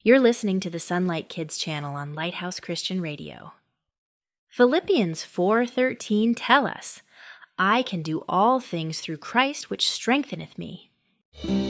You're listening to the Sunlight Kids channel on Lighthouse Christian Radio. Philippians 4:13 tell us, I can do all things through Christ which strengtheneth me.